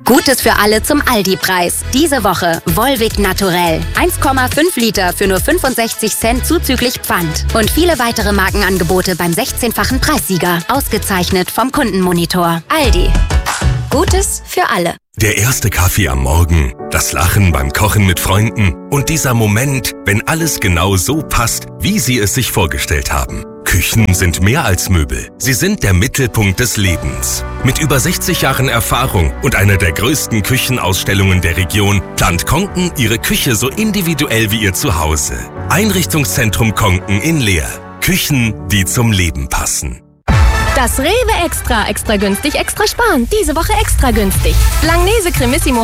Gutes für alle zum Aldi-Preis. Diese Woche Volvic Naturell. 1,5 Liter für nur 65 Cent zuzüglich Pfand. Und viele weitere Markenangebote beim 16-fachen Preissieger. Ausgezeichnet vom Kundenmonitor. Aldi. Gutes für alle. Der erste Kaffee am Morgen, das Lachen beim Kochen mit Freunden und dieser Moment, wenn alles genau so passt, wie Sie es sich vorgestellt haben. Küchen sind mehr als Möbel. Sie sind der Mittelpunkt des Lebens. Mit über 60 Jahren Erfahrung und einer der größten Küchenausstellungen der Region plant Konken Ihre Küche so individuell wie Ihr Zuhause. Einrichtungszentrum Konken in Leer. Küchen, die zum Leben passen. Das Rewe Extra. Extra günstig, extra sparen. Diese Woche extra günstig. Langnese Cremissimo